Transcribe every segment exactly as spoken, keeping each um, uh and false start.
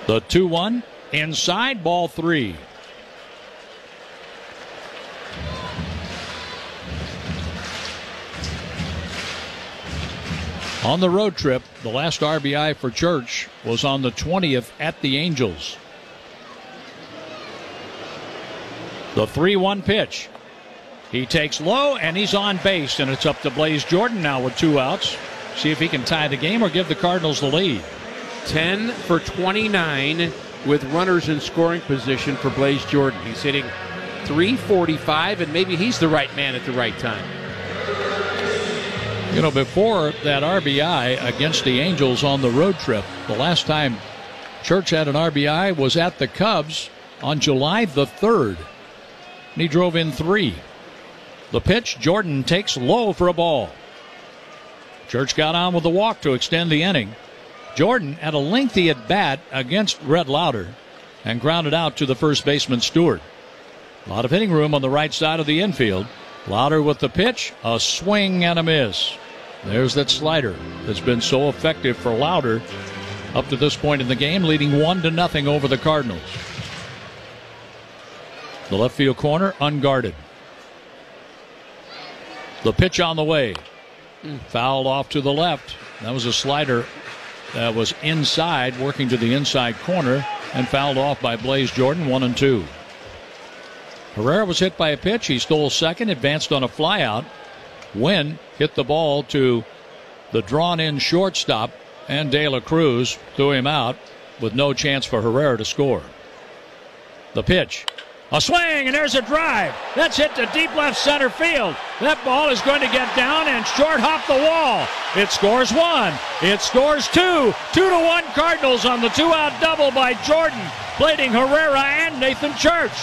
The two one inside, ball three. On the road trip, the last R B I for Church was on the twentieth at the Angels. The three one pitch. He takes low, and he's on base, and it's up to Blaze Jordan now with two outs. See if he can tie the game or give the Cardinals the lead. ten for twenty-nine with runners in scoring position for Blaze Jordan. He's hitting three forty-five, and maybe he's the right man at the right time. You know, before that R B I against the Angels on the road trip, the last time Church had an R B I was at the Cubs on July the third. And he drove in three. The pitch, Jordan takes low for a ball. Church got on with a walk to extend the inning. Jordan had a lengthy at-bat against Red Lauder and grounded out to the first baseman, Stewart. A lot of hitting room on the right side of the infield. Lauder with the pitch, a swing and a miss. There's that slider that's been so effective for Lauder up to this point in the game, leading one to nothing over the Cardinals. The left field corner unguarded. The pitch on the way. Fouled off to the left. That was a slider that was inside, working to the inside corner, and fouled off by Blaze Jordan, one and two. Herrera was hit by a pitch. He stole second, advanced on a flyout. Wynn hit the ball to the drawn-in shortstop, and De La Cruz threw him out with no chance for Herrera to score. The pitch. A swing, and there's a drive. That's hit to deep left center field. That ball is going to get down and short hop the wall. It scores one. It scores two. Two to one Cardinals on the two-out double by Jordan, plating Herrera and Nathan Church.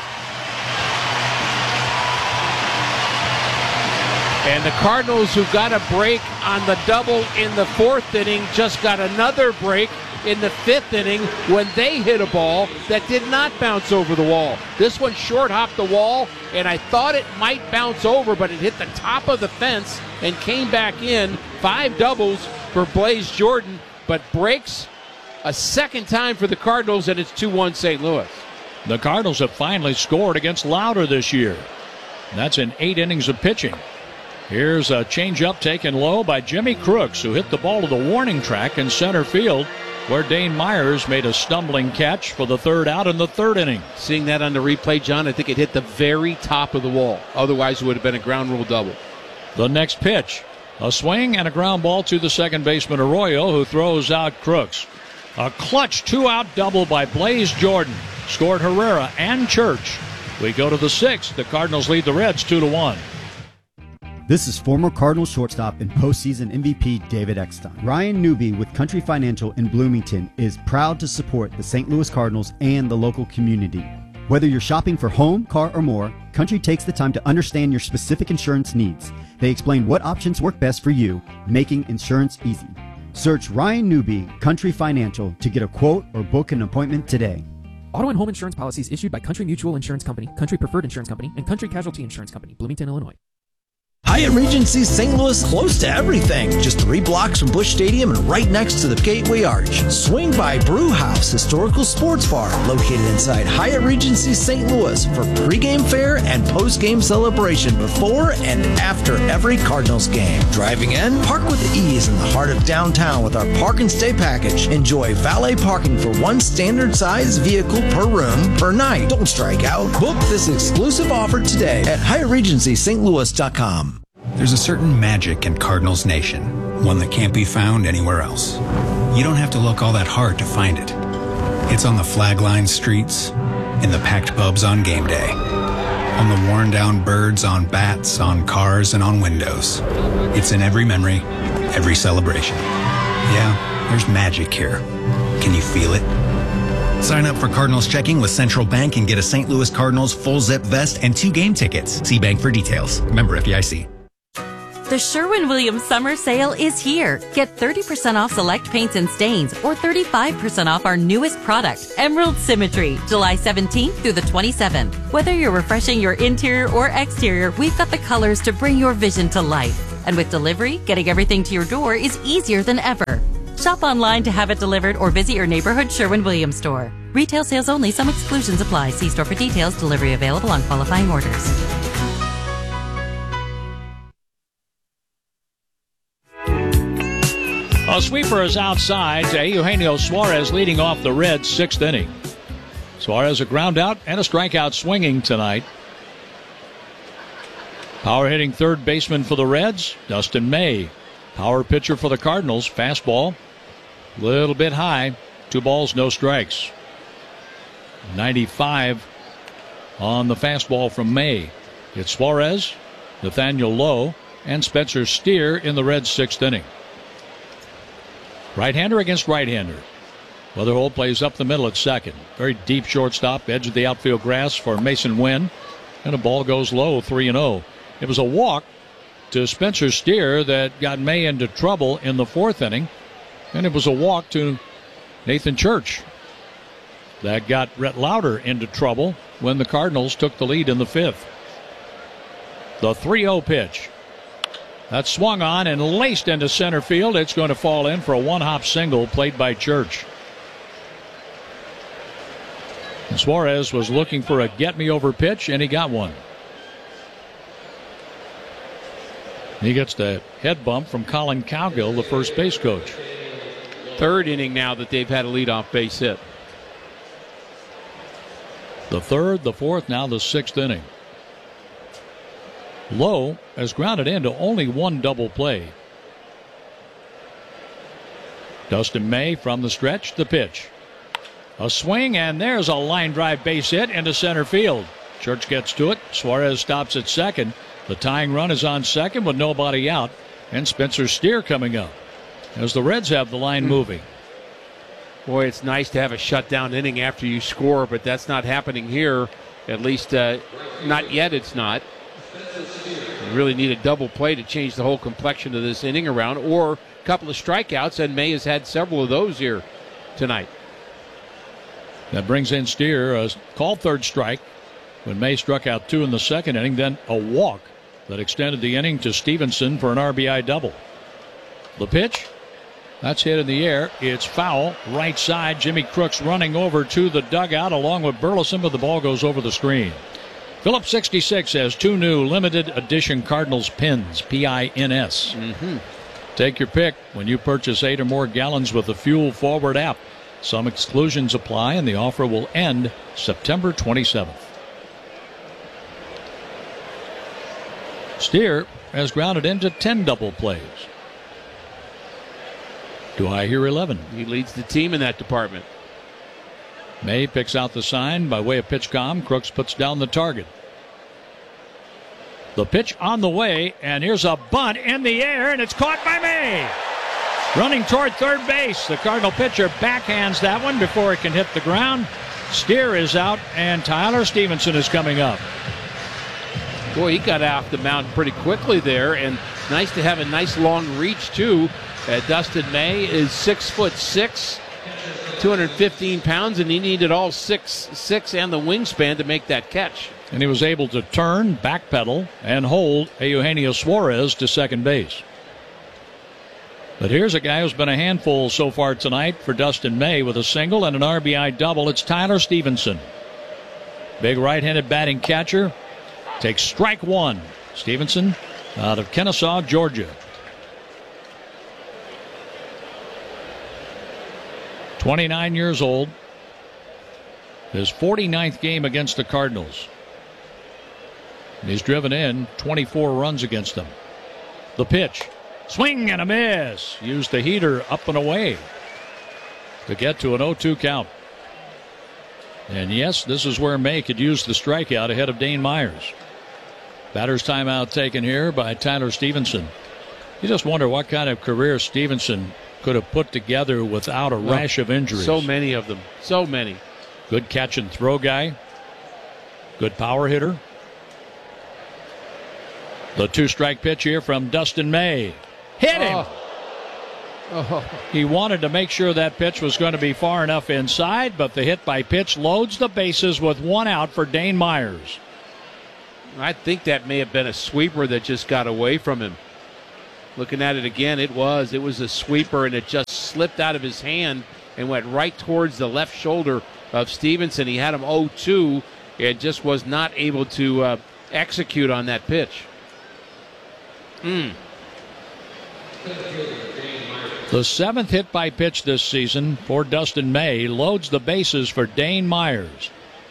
And the Cardinals, who got a break on the double in the fourth inning, just got another break in the fifth inning when they hit a ball that did not bounce over the wall. This one short hopped the wall, and I thought it might bounce over, but it hit the top of the fence and came back in. Five doubles for Blaze Jordan, but breaks a second time for the Cardinals, and it's two one Saint Louis. The Cardinals have finally scored against Lauder this year. That's in eight innings of pitching. Here's a changeup taken low by Jimmy Crooks, who hit the ball to the warning track in center field, where Dane Myers made a stumbling catch for the third out in the third inning. Seeing that on the replay, John, I think it hit the very top of the wall. Otherwise, it would have been a ground rule double. The next pitch, a swing and a ground ball to the second baseman, Arroyo, who throws out Crooks. A clutch two-out double by Blaze Jordan scored Herrera and Church. We go to the sixth. The Cardinals lead the Reds two to one. This is former Cardinals shortstop and postseason M V P David Eckstein. Ryan Newby with Country Financial in Bloomington is proud to support the Saint Louis Cardinals and the local community. Whether you're shopping for home, car, or more, Country takes the time to understand your specific insurance needs. They explain what options work best for you, making insurance easy. Search Ryan Newby, Country Financial, to get a quote or book an appointment today. Auto and home insurance policies issued by Country Mutual Insurance Company, Country Preferred Insurance Company, and Country Casualty Insurance Company, Bloomington, Illinois. Hyatt Regency Saint Louis, close to everything. Just three blocks from Busch Stadium and right next to the Gateway Arch. Swing by Brew House Historical Sports Bar, located inside Hyatt Regency Saint Louis for pregame fare and postgame celebration before and after every Cardinals game. Driving in, park with ease in the heart of downtown with our Park and Stay package. Enjoy valet parking for one standard size vehicle per room per night. Don't strike out. Book this exclusive offer today at Hyatt Regency Saint Louis dot com. There's a certain magic in Cardinals Nation, one that can't be found anywhere else. You don't have to look all that hard to find it. It's on the flag-lined streets, in the packed pubs on game day, on the worn-down birds on bats, on cars, and on windows. It's in every memory, every celebration. Yeah, there's magic here. Can you feel it? Sign up for Cardinals Checking with Central Bank and get a Saint Louis Cardinals full-zip vest and two game tickets. See Bank for details. Member F D I C. The Sherwin-Williams Summer Sale is here. Get thirty percent off select paints and stains or thirty-five percent off our newest product, Emerald Symmetry, July seventeenth through the twenty-seventh. Whether you're refreshing your interior or exterior, we've got the colors to bring your vision to life. And with delivery, getting everything to your door is easier than ever. Shop online to have it delivered or visit your neighborhood Sherwin-Williams store. Retail sales only. Some exclusions apply. See store for details. Delivery available on qualifying orders. A sweeper is outside to Eugenio Suarez leading off the Reds' sixth inning. Suarez a ground out and a strikeout swinging tonight. Power hitting third baseman for the Reds, Dustin May. Power pitcher for the Cardinals, fastball, a little bit high. Two balls, no strikes. ninety-five on the fastball from May. It's Suarez, Nathaniel Lowe, and Spencer Steer in the Reds' sixth inning. Right-hander against right-hander. Weatherholt plays up the middle at second. Very deep shortstop, edge of the outfield grass for Mason Wynn. And a ball goes low, three and oh. It was a walk to Spencer Steer that got May into trouble in the fourth inning. And it was a walk to Nathan Church that got Rhett Lauder into trouble when the Cardinals took the lead in the fifth. The three oh pitch. That's swung on and laced into center field. It's going to fall in for a one-hop single played by Church. And Suarez was looking for a get-me-over pitch, and he got one. He gets the head bump from Colin Cowgill, the first base coach. Third inning now that they've had a leadoff base hit. The third, the fourth, now the sixth inning. Lowe has grounded into only one double play. Dustin May from the stretch, the pitch. A swing, and there's a line drive base hit into center field. Church gets to it. Suarez stops at second. The tying run is on second with nobody out. And Spencer Steer coming up as the Reds have the line moving. Boy, it's nice to have a shutdown inning after you score, but that's not happening here. At least uh, not yet it's not. You really need a double play to change the whole complexion of this inning around, or a couple of strikeouts, and May has had several of those here tonight. That brings in Steer, a called third strike when May struck out two in the second inning, then a walk that extended the inning to Stevenson for an R B I double. The pitch, that's hit in the air. It's foul, right side. Jimmy Crooks running over to the dugout along with Burleson, but the ball goes over the screen. Phillips sixty-six has two new limited edition Cardinals pins, P I N S. Mm-hmm. Take your pick when you purchase eight or more gallons with the Fuel Forward app. Some exclusions apply, and the offer will end September twenty-seventh. Steer has grounded into ten double plays. Do I hear eleven? He leads the team in that department. May picks out the sign by way of pitch com. Crooks puts down the target. The pitch on the way, and here's a bunt in the air, and it's caught by May. Running toward third base. The Cardinal pitcher backhands that one before it can hit the ground. Steer is out, and Tyler Stevenson is coming up. Boy, he got off the mound pretty quickly there, and nice to have a nice long reach, too. Uh, Dustin May is six foot six. two hundred fifteen pounds, and he needed all six six and the wingspan to make that catch. And he was able to turn, backpedal, and hold Eugenio Suarez to second base. But here's a guy who's been a handful so far tonight for Dustin May with a single and an R B I double. It's Tyler Stevenson. Big right-handed batting catcher. Takes strike one. Stevenson out of Kennesaw, Georgia. twenty-nine years old. His forty-ninth game against the Cardinals. And he's driven in twenty-four runs against them. The pitch. Swing and a miss. Used the heater up and away to get to an oh two count. And yes, this is where May could use the strikeout ahead of Dane Myers. Batter's timeout taken here by Tyler Stevenson. You just wonder what kind of career Stevenson could have put together without a rash of injuries. So many of them. So many. Good catch and throw guy. Good power hitter. The two-strike pitch here from Dustin May. Hit him! Oh. Oh. He wanted to make sure that pitch was going to be far enough inside, but the hit by pitch loads the bases with one out for Dane Myers. I think that may have been a sweeper that just got away from him. Looking at it again, it was. It was a sweeper, and it just slipped out of his hand and went right towards the left shoulder of Stevenson. He had him oh two and just was not able to uh, execute on that pitch. Mm. The seventh hit by pitch this season for Dustin May loads the bases for Dane Myers.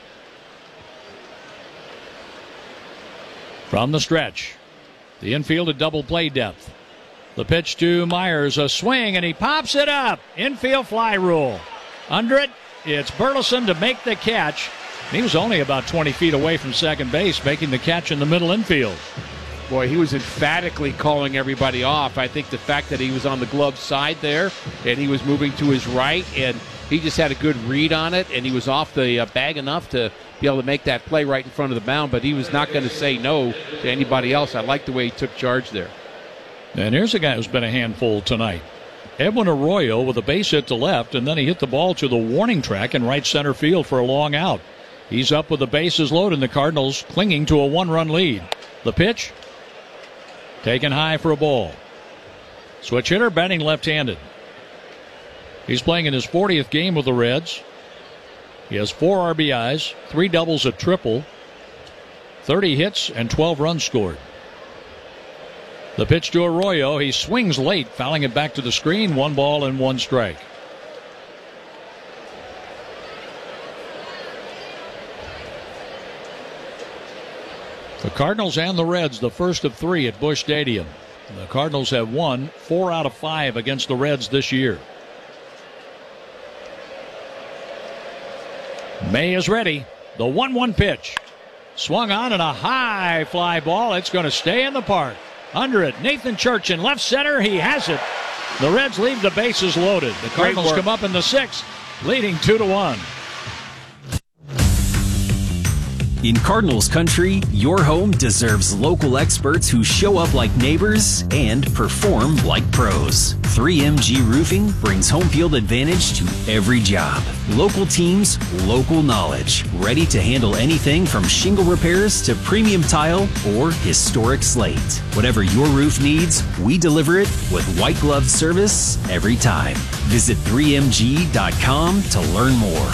From the stretch, the infield at double play depth. The pitch to Myers, a swing, and he pops it up. Infield fly rule. Under it, it's Burleson to make the catch. He was only about twenty feet away from second base, making the catch in the middle infield. Boy, he was emphatically calling everybody off. I think the fact that he was on the glove side there and he was moving to his right, and he just had a good read on it, and he was off the uh, bag enough to be able to make that play right in front of the mound, but he was not going to say no to anybody else. I like the way he took charge there. And here's a guy who's been a handful tonight. Edwin Arroyo with a base hit to left, and then he hit the ball to the warning track in right center field for a long out. He's up with the bases loaded, and the Cardinals clinging to a one-run lead. The pitch, taken high for a ball. Switch hitter, batting left-handed. He's playing in his fortieth game with the Reds. He has four R B Is, three doubles, a triple, thirty hits, and twelve runs scored. The pitch to Arroyo. He swings late, fouling it back to the screen. One ball and one strike. The Cardinals and the Reds, the first of three at Busch Stadium. The Cardinals have won four out of five against the Reds this year. May is ready. The one one pitch. Swung on and a high fly ball. It's going to stay in the park. Under it, Nathan Church in left center. He has it. The Reds leave the bases loaded. The Cardinals come up in the sixth, leading two to one. In Cardinals country, your home deserves local experts who show up like neighbors and perform like pros. three M G Roofing brings home field advantage to every job. Local teams, local knowledge. Ready to handle anything from shingle repairs to premium tile or historic slate. Whatever your roof needs, we deliver it with white glove service every time. Visit three M G dot com to learn more.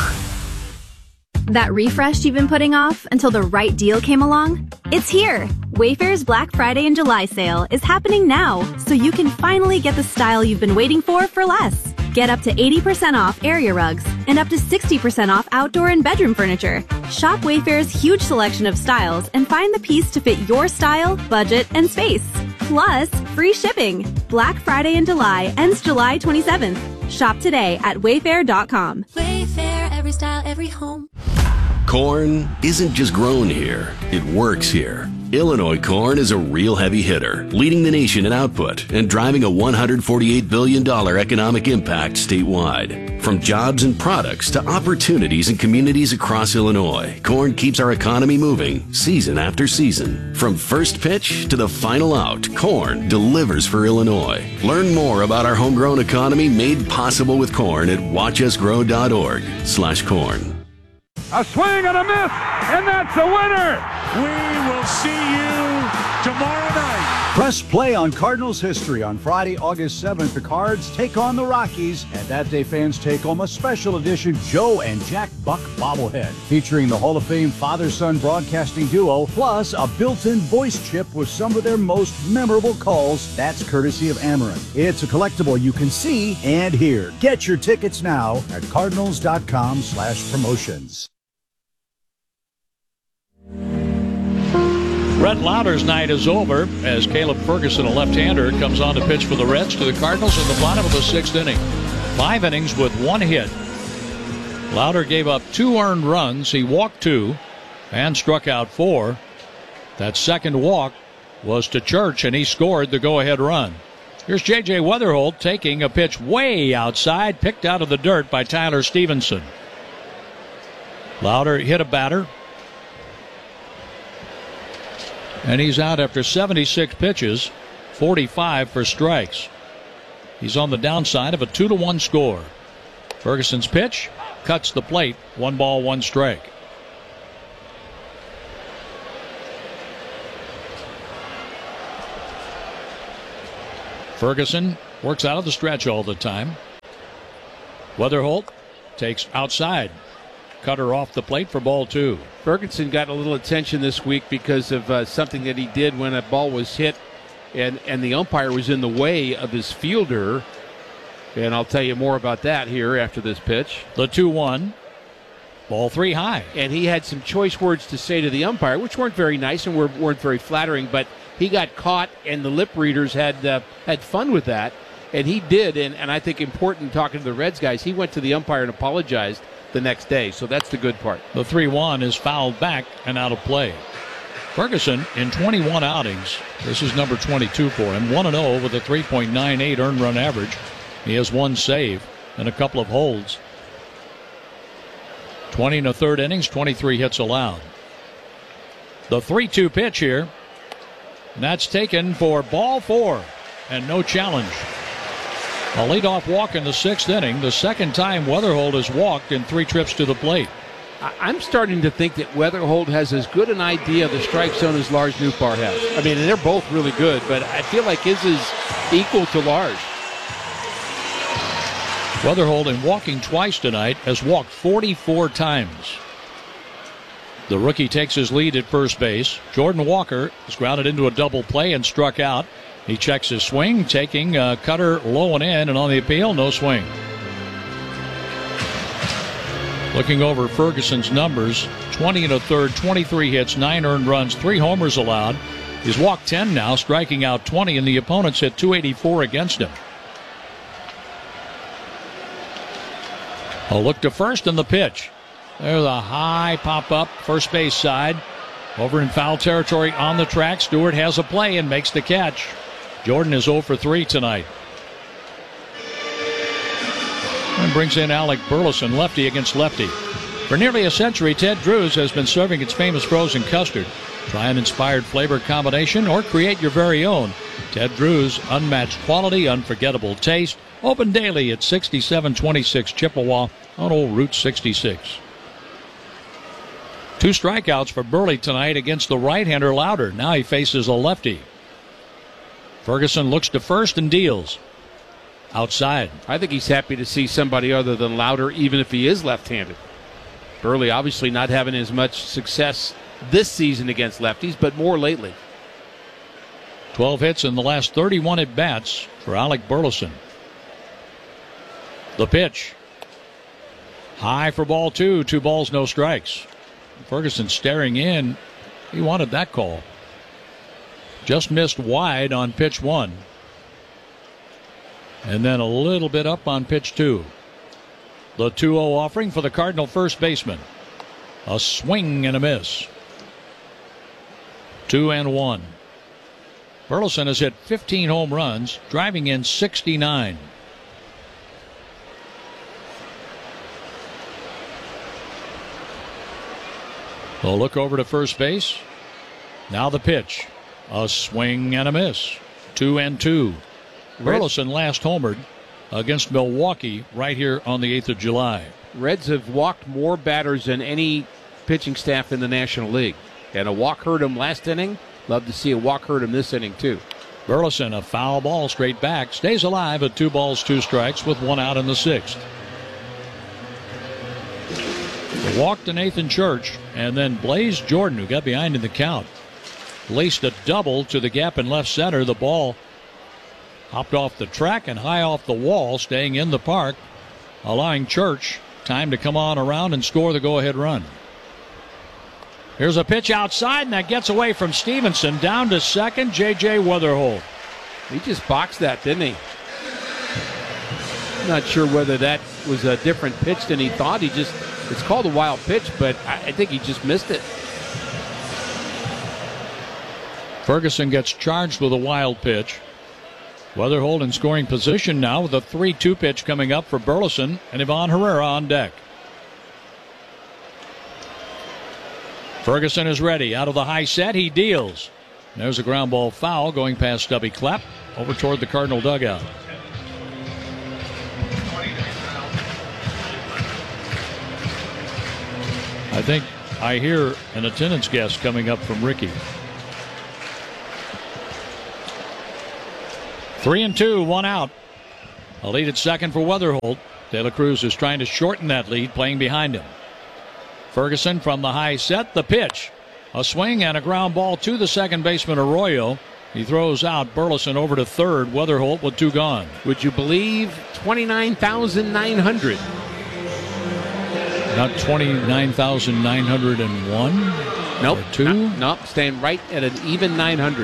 That refresh you've been putting off until the right deal came along? It's here! Wayfair's Black Friday and July sale is happening now, so you can finally get the style you've been waiting for for less. Get up to eighty percent off area rugs and up to sixty percent off outdoor and bedroom furniture. Shop Wayfair's huge selection of styles and find the piece to fit your style, budget, and space. Plus, free shipping. Black Friday in July ends July twenty-seventh. Shop today at wayfair dot com. Wayfair, every style, every home. Corn isn't just grown here, it works here. Illinois corn is a real heavy hitter, leading the nation in output and driving a one hundred forty-eight billion dollars economic impact statewide. From jobs and products to opportunities in communities across Illinois, corn keeps our economy moving season after season. From first pitch to the final out, corn delivers for Illinois. Learn more about our homegrown economy made possible with corn at watch us grow dot org slash corn. A swing and a miss, and that's a winner. We will see you tomorrow night. Press play on Cardinals history on Friday, August seventh. The Cards take on the Rockies, and that day fans take home a special edition Joe and Jack Buck bobblehead featuring the Hall of Fame father-son broadcasting duo, plus a built-in voice chip with some of their most memorable calls. That's courtesy of Ameren. It's a collectible you can see and hear. Get your tickets now at cardinals dot com slash promotions. Brett Lauder's night is over as Caleb Ferguson, a left-hander, comes on to pitch for the Reds to the Cardinals in the bottom of the sixth inning. Five innings with one hit. Lauder gave up two earned runs. He walked two and struck out four. That second walk was to Church, and he scored the go-ahead run. Here's J J Weatherholt taking a pitch way outside, picked out of the dirt by Tyler Stevenson. Lauder hit a batter, and he's out after seventy-six pitches, forty-five for strikes. He's on the downside of a two to one score. Ferguson's pitch cuts the plate, one ball, one strike. Ferguson works out of the stretch all the time. Weatherholt takes outside. Cutter off the plate for ball two. Ferguson got a little attention this week because of uh, something that he did when a ball was hit and, and the umpire was in the way of his fielder. And I'll tell you more about that here after this pitch. The two one. Ball three high. And he had some choice words to say to the umpire, which weren't very nice and were, weren't very flattering, but he got caught and the lip readers had uh, had fun with that. And he did, and, and I think important talking to the Reds guys, he went to the umpire and apologized the next day, so that's the good part. The three one is fouled back and out of play. Ferguson in twenty-one outings, this is number twenty-two for him, one and oh with a three point nine eight earned run average. He has one save and a couple of holds. twenty and a third innings, twenty-three hits allowed. The three two pitch here, and that's taken for ball four and no challenge. A leadoff walk in the sixth inning, the second time Weatherholt has walked in three trips to the plate. I'm starting to think that Weatherholt has as good an idea of the strike zone as Lars Nootbaar has. I mean, they're both really good, but I feel like his is equal to Lars. Weatherholt, in walking twice tonight, has walked forty-four times. The rookie takes his lead at first base. Jordan Walker is grounded into a double play and struck out. He checks his swing, taking a cutter low and in, and on the appeal, no swing. Looking over Ferguson's numbers, twenty and a third, twenty-three hits, nine earned runs, three homers allowed. He's walked ten now, striking out twenty, and the opponents hit two eighty-four against him. A look to first and the pitch. There's a high pop-up, first base side. Over in foul territory on the track, Stewart has a play and makes the catch. Jordan is oh for three tonight. And brings in Alec Burleson, lefty against lefty. For nearly a century, Ted Drewes has been serving its famous frozen custard. Try an inspired flavor combination or create your very own. Ted Drewes, unmatched quality, unforgettable taste. Open daily at sixty-seven twenty-six Chippewa on Old Route sixty-six. Two strikeouts for Burley tonight against the right-hander Lauder. Now he faces a lefty. Ferguson looks to first and deals. Outside. I think he's happy to see somebody other than Lauder, even if he is left-handed. Burley obviously not having as much success this season against lefties, but more lately. twelve hits in the last thirty-one at-bats for Alec Burleson. The pitch. High for ball two. Two balls, no strikes. Ferguson staring in. He wanted that call. Just missed wide on pitch one. And then a little bit up on pitch two. The two oh offering for the Cardinal first baseman. A swing and a miss. Two and one. Burleson has hit fifteen home runs, driving in sixty-nine. A look over to first base. Now the pitch. A swing and a miss. Two and two. Burleson last homered against Milwaukee right here on the eighth of July. Reds have walked more batters than any pitching staff in the National League. And a walk hurt him last inning. Love to see a walk hurt him this inning, too. Burleson, a foul ball straight back. Stays alive at two balls, two strikes with one out in the sixth. A walk to Nathan Church, and then Blaze Jordan, who got behind in the count, laced a double to the gap in left center. The ball hopped off the track and high off the wall, staying in the park, allowing Church time to come on around and score the go-ahead run. Here's a pitch outside, and that gets away from Stevenson. Down to second, J J Weatherholt. He just boxed that, didn't he? Not sure whether that was a different pitch than he thought. He just, it's called a wild pitch, but I think he just missed it. Ferguson gets charged with a wild pitch. Weatherholt in scoring position now with a three two pitch coming up for Burleson and Ivan Herrera on deck. Ferguson is ready. Out of the high set, he deals. There's a ground ball foul going past Stubby Clapp over toward the Cardinal dugout. I think I hear an attendance guest coming up from Ricky. Three and two, one out. A lead at second for Weatherholt. De La Cruz is trying to shorten that lead, playing behind him. Ferguson from the high set. The pitch. A swing and a ground ball to the second baseman, Arroyo. He throws out Burleson over to third. Weatherholt with two gone. Would you believe twenty-nine thousand nine hundred? Not twenty-nine thousand nine hundred one? Nope. Or two? Not, nope. Staying right at an even nine hundred.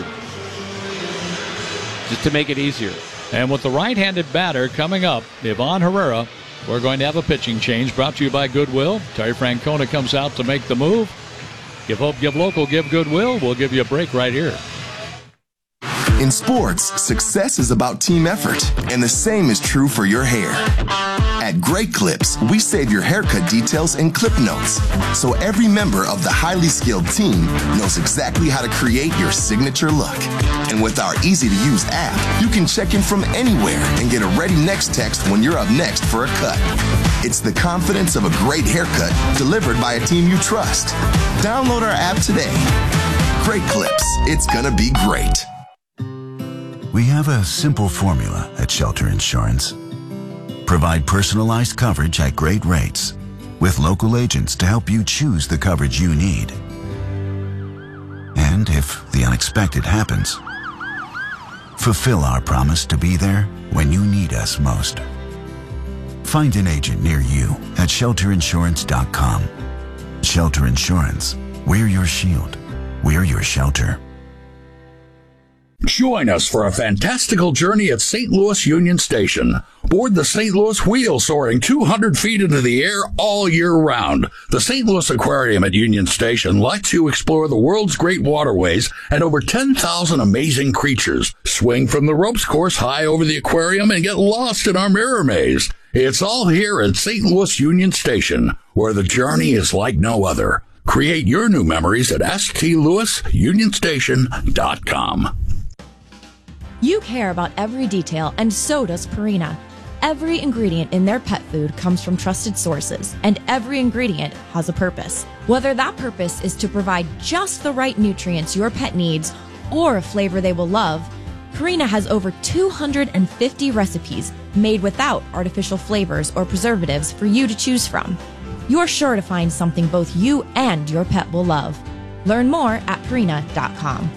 Just to make it easier. And with the right-handed batter coming up, Ivan Herrera, we're going to have a pitching change brought to you by Goodwill. Terry Francona comes out to make the move. Give hope, give local, give Goodwill. We'll give you a break right here. In sports, success is about team effort, and the same is true for your hair. At Great Clips, we save your haircut details in clip notes, so every member of the highly skilled team knows exactly how to create your signature look. And with our easy-to-use app, you can check in from anywhere and get a ready next text when you're up next for a cut. It's the confidence of a great haircut delivered by a team you trust. Download our app today. Great Clips. It's gonna be great. We have a simple formula at Shelter Insurance. Provide personalized coverage at great rates with local agents to help you choose the coverage you need. And if the unexpected happens, fulfill our promise to be there when you need us most. Find an agent near you at shelter insurance dot com. Shelter Insurance. We're your shield. We're your shelter. Join us for a fantastical journey at Saint Louis Union Station. Board the Saint Louis Wheel, soaring two hundred feet into the air all year round. The Saint Louis Aquarium at Union Station lets you explore the world's great waterways and over ten thousand amazing creatures. Swing from the ropes course high over the aquarium and get lost in our mirror maze. It's all here at Saint Louis Union Station, where the journey is like no other. Create your new memories at s t louis union station dot com. You care about every detail, and so does Purina. Every ingredient in their pet food comes from trusted sources, and every ingredient has a purpose. Whether that purpose is to provide just the right nutrients your pet needs or a flavor they will love, Purina has over two hundred fifty recipes made without artificial flavors or preservatives for you to choose from. You're sure to find something both you and your pet will love. Learn more at purina dot com.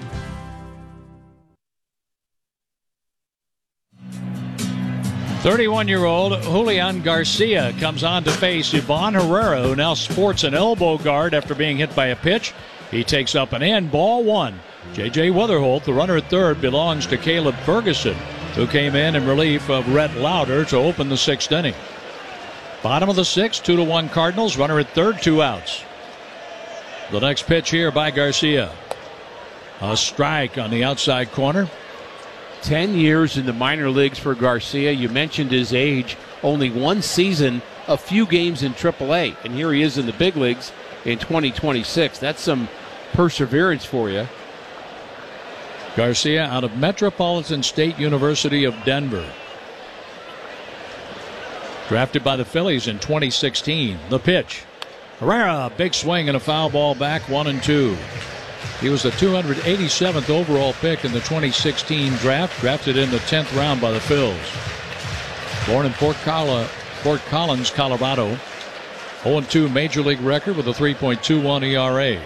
thirty-one-year-old Julian Garcia comes on to face Ivan Herrera, who now sports an elbow guard after being hit by a pitch. He takes up an end, ball one. J J Weatherholt, the runner at third, belongs to Caleb Ferguson, who came in in relief of Rhett Lauder to open the sixth inning. Bottom of the sixth, two to one Cardinals, runner at third, two outs. The next pitch here by Garcia. A strike on the outside corner. Ten years in the minor leagues for Garcia. You mentioned his age. Only one season, a few games in triple A. And here he is in the big leagues in twenty twenty-six. That's some perseverance for you. Garcia out of Metropolitan State University of Denver. Drafted by the Phillies in twenty sixteen. The pitch. Herrera, big swing and a foul ball back, one and two. He was the two hundred eighty-seventh overall pick in the twenty sixteen draft, drafted in the tenth round by the Phils. Born in Fort, Col- Fort Collins, Colorado. oh and two major league record with a three point two one E R A.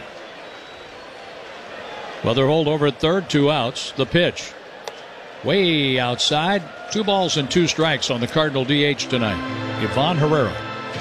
Weatherholt over at third, two outs. The pitch. Way outside. Two balls and two strikes on the Cardinal D H tonight. Ivan Herrera.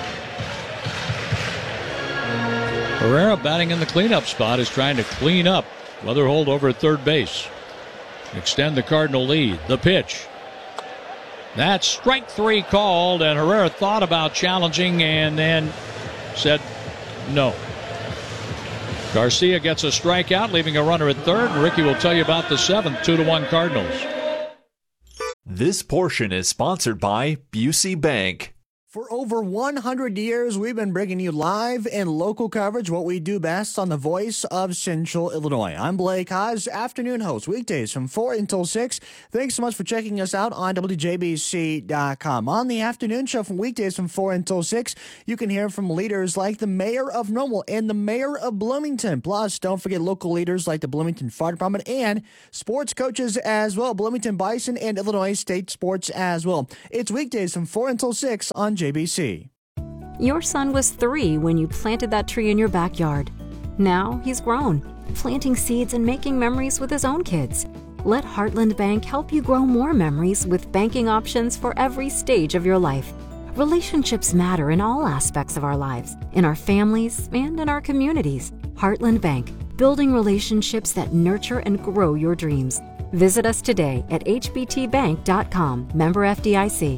Herrera batting in the cleanup spot is trying to clean up Weatherholt over at third base. Extend the Cardinal lead. The pitch. That's strike three called, and Herrera thought about challenging and then said no. Garcia gets a strikeout, leaving a runner at third. Ricky will tell you about the seventh, two to one Cardinals. This portion is sponsored by Busey Bank. For over one hundred years, we've been bringing you live and local coverage, what we do best on the Voice of Central Illinois. I'm Blake Haas, afternoon host, weekdays from four until six. Thanks so much for checking us out on W J B C dot com. On the afternoon show from weekdays from four until six, you can hear from leaders like the mayor of Normal and the mayor of Bloomington. Plus, don't forget local leaders like the Bloomington Fire Department and sports coaches as well, Bloomington Bison and Illinois State Sports as well. It's weekdays from four until six on J B C. Your son was three when you planted that tree in your backyard. Now he's grown, planting seeds and making memories with his own kids. Let Heartland Bank help you grow more memories with banking options for every stage of your life. Relationships matter in all aspects of our lives, in our families and in our communities. Heartland Bank, building relationships that nurture and grow your dreams. Visit us today at h b t bank dot com, member F D I C.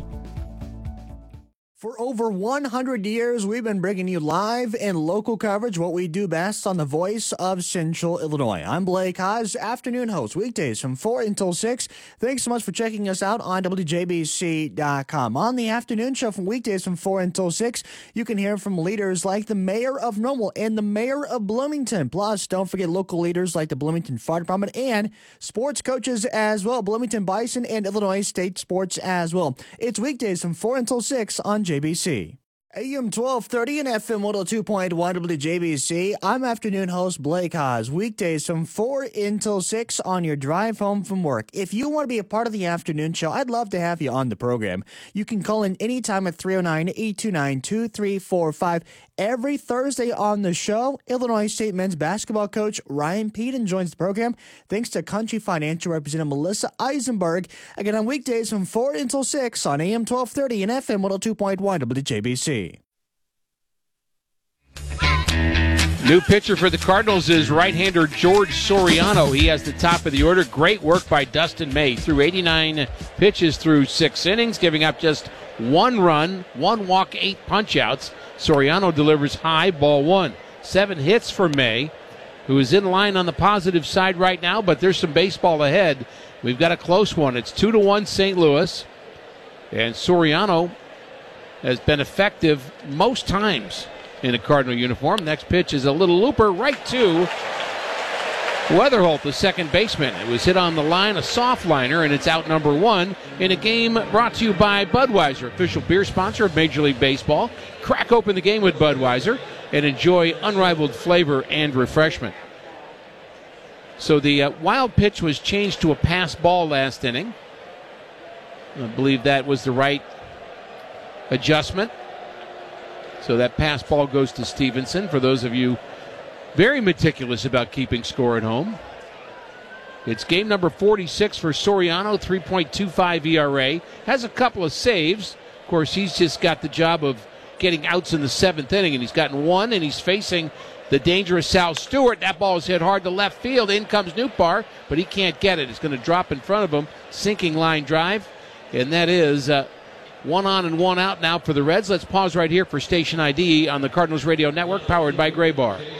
For over one hundred years, we've been bringing you live and local coverage, what we do best on the Voice of Central Illinois. I'm Blake Haas, afternoon host, weekdays from four until six. Thanks so much for checking us out on W J B C dot com. On the afternoon show from weekdays from four until six, you can hear from leaders like the mayor of Normal and the mayor of Bloomington. Plus, don't forget local leaders like the Bloomington Fire Department and sports coaches as well, Bloomington Bison and Illinois State Sports as well. It's weekdays from four until six on J B C. A M twelve thirty and F M one oh two point one W J B C. I'm afternoon host Blake Haas. Weekdays from four until six on your drive home from work. If you want to be a part of the afternoon show, I'd love to have you on the program. You can call in anytime at three oh nine, eight two nine, two three four five. Every Thursday on the show, Illinois State men's basketball coach Ryan Peden joins the program. Thanks to Country Financial Representative Melissa Eisenberg. Again, on weekdays from four until six on A M twelve thirty and F M one oh two point one W J B C. New pitcher for the Cardinals is right-hander George Soriano. He has the top of the order. Great work by Dustin May. Threw eighty-nine pitches through six innings, giving up just one run, one walk, eight punch-outs. Soriano delivers high, ball one. Seven hits for May, who is in line on the positive side right now, but there's some baseball ahead. We've got a close one. It's two to one Saint Louis, and Soriano has been effective most times in a Cardinal uniform. Next pitch is a little looper right to Weatherholt, the second baseman. It was hit on the line, a soft liner, and it's out number one in a game brought to you by Budweiser, official beer sponsor of Major League Baseball. Crack open the game with Budweiser and enjoy unrivaled flavor and refreshment. So the uh, wild pitch was changed to a pass ball last inning. I believe that was the right adjustment. So that pass ball goes to Stevenson, for those of you very meticulous about keeping score at home. It's game number forty-six for Soriano, three point two five E R A. Has a couple of saves. Of course, he's just got the job of getting outs in the seventh inning, and he's gotten one, and he's facing the dangerous Sal Stewart. That ball is hit hard to left field. In comes Nootbaar, but he can't get it. It's going to drop in front of him. Sinking line drive, and that is uh, one on and one out now for the Reds. Let's pause right here for station I D on the Cardinals Radio Network, powered by Gray Bar.